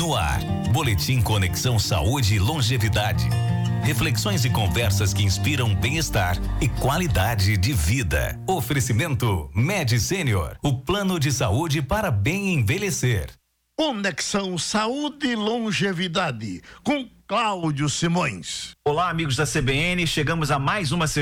No ar, Boletim Conexão Saúde e Longevidade. Reflexões e conversas que inspiram bem-estar e qualidade de vida. Oferecimento Med Senior, o plano de saúde para bem envelhecer. Conexão Saúde e Longevidade, com Cláudio Simões. Olá, amigos da CBN, chegamos a mais uma